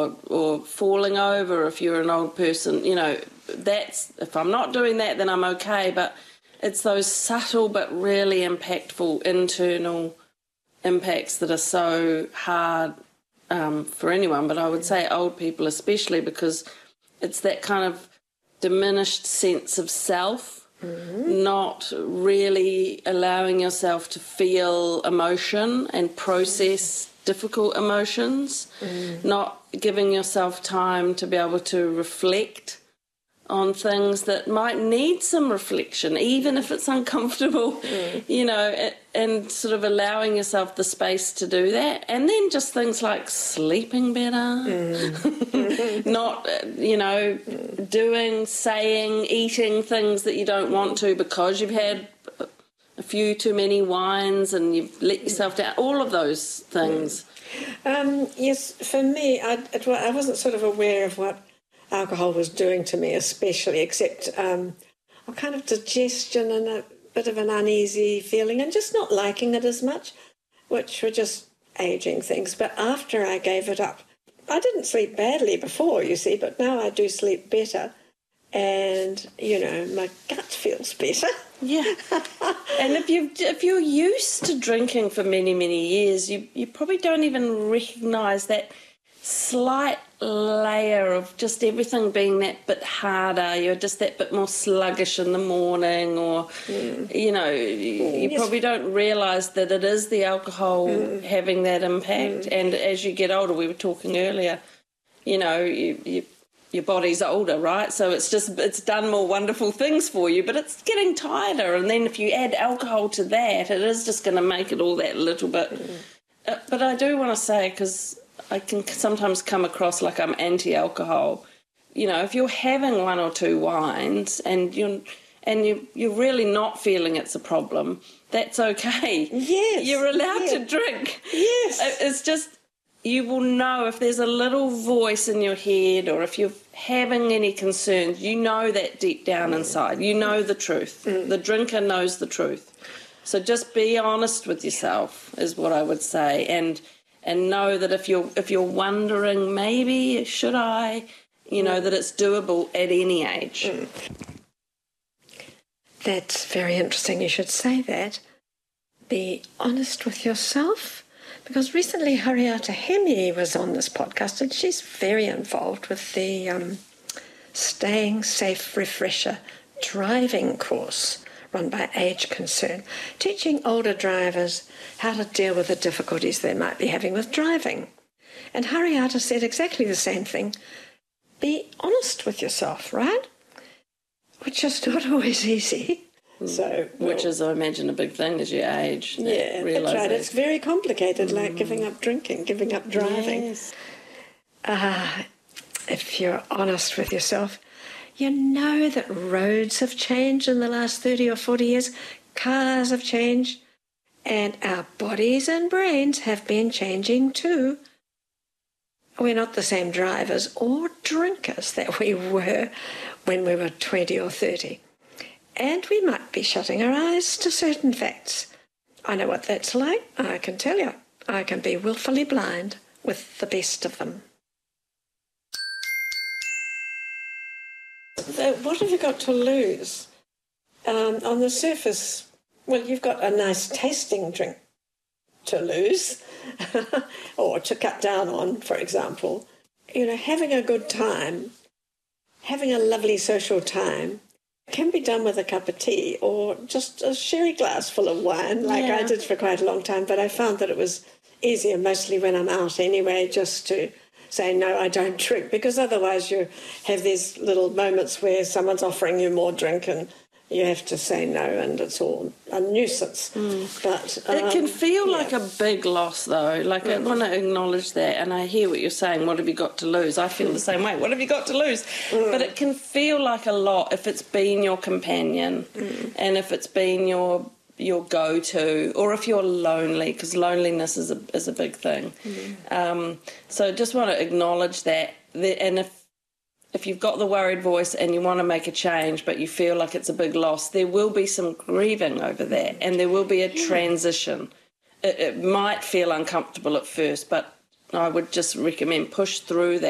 or falling over if you're an old person. That's, if I'm not doing that, then I'm okay. But it's those subtle but really impactful internal impacts that are so hard for anyone, but I would say old people especially, because it's that kind of diminished sense of self, not really allowing yourself to feel emotion and process difficult emotions, not giving yourself time to be able to reflect on things that might need some reflection, even if it's uncomfortable, and sort of allowing yourself the space to do that. And then just things like sleeping better, not, doing, saying, eating things that you don't want to because you've had a few too many wines and you've let yourself down, all of those things. Yes, for me, I wasn't sort of aware of what alcohol was doing to me especially, except a kind of digestion and a bit of an uneasy feeling and just not liking it as much, which were just ageing things. But after I gave it up, I didn't sleep badly before, you see, but now I do sleep better and, my gut feels better. Yeah. And if you're used to drinking for many, many years, you probably don't even recognise that slight layer of just everything being that bit harder. You're just that bit more sluggish in the morning, or you probably don't realise that it is the alcohol having that impact. And as you get older, we were talking earlier, your body's older, right? So it's done more wonderful things for you, but it's getting tighter. And then if you add alcohol to that, it is just going to make it all that little bit. But I do want to say, because I can sometimes come across like I'm anti-alcohol. If you're having one or two wines and you're really not feeling it's a problem, that's okay. Yes. You're allowed to drink. Yes. It's just, you will know if there's a little voice in your head or if you're having any concerns, that deep down inside. You know the truth. The drinker knows the truth. So just be honest with yourself is what I would say. And know that if you're wondering, maybe should I, that it's doable at any age. That's very interesting. You should say that. Be honest with yourself, because recently Harriata Hemi was on this podcast, and she's very involved with the Staying Safe Refresher driving course run by Age Concern, teaching older drivers how to deal with the difficulties they might be having with driving. And Harriata said exactly the same thing. Be honest with yourself, right? Which is not always easy. Which is, I imagine, a big thing as you age. Yeah, that's right. It's very complicated, like giving up drinking, giving up driving. Yes. If you're honest with yourself, you know that roads have changed in the last 30 or 40 years, cars have changed, and our bodies and brains have been changing too. We're not the same drivers or drinkers that we were when we were 20 or 30. And we might be shutting our eyes to certain facts. I know what that's like, I can tell you. I can be willfully blind with the best of them. So what have you got to lose? On the surface, well, you've got a nice tasting drink to lose or to cut down on, for example. Having a good time, having a lovely social time can be done with a cup of tea or just a sherry glass full of wine, like I did for quite a long time, but I found that it was easier mostly when I'm out anyway, just to say, no, I don't drink, because otherwise you have these little moments where someone's offering you more drink and you have to say no, and it's all a nuisance. But it can feel like a big loss, though. Like, I want to acknowledge that, and I hear what you're saying. What have you got to lose? I feel the same way. What have you got to lose? But it can feel like a lot if it's been your companion and if it's been your go-to, or if you're lonely, because loneliness is a big thing. So just want to acknowledge that, and if you've got the worried voice and you want to make a change but you feel like it's a big loss, there will be some grieving over that, and there will be a transition. It might feel uncomfortable at first, but I would just recommend push through that.